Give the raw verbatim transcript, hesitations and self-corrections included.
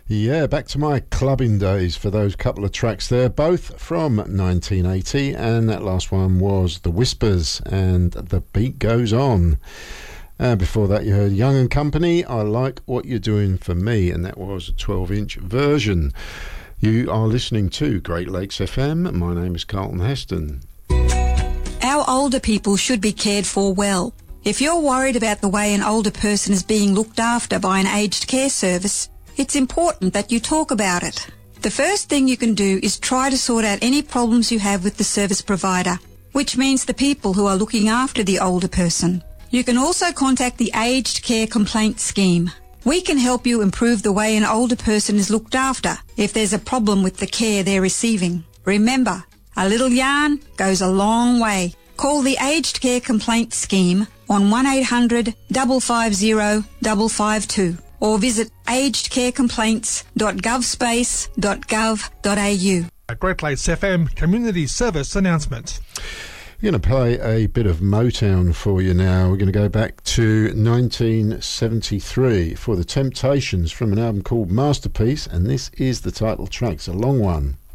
Yeah, back to my clubbing days for those couple of tracks there, both from nineteen eighty, and that last one was The Whispers and The Beat Goes On. And before that you heard Young and Company, I Like What You're Doing For Me, and that was a twelve inch version. You are listening to Great Lakes F M. My name is Carlton Heston. Our older people should be cared for well. If you're worried about the way an older person is being looked after by an aged care service, it's important that you talk about it. The first thing you can do is try to sort out any problems you have with the service provider, which means the people who are looking after the older person. You can also contact the Aged Care Complaint Scheme. We can help you improve the way an older person is looked after if there's a problem with the care they're receiving. Remember, a little yarn goes a long way. Call the Aged Care Complaint Scheme on one eight hundred, five five zero, five five two. Or visit aged care complaints dot govspace dot gov dot a u. A Great Lakes F M community service announcement. We're going to play a bit of Motown for you now. We're going to go back to nineteen seventy-three for The Temptations from an album called Masterpiece, and this is the title track. It's a long one.